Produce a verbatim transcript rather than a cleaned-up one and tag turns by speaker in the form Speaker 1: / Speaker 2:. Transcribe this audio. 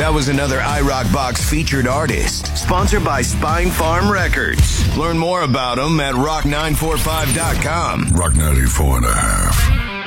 Speaker 1: That was another iRockBox featured artist, sponsored by Spine Farm Records. Learn more about them at rock nine four five dot com.
Speaker 2: Rock ninety-four and a half.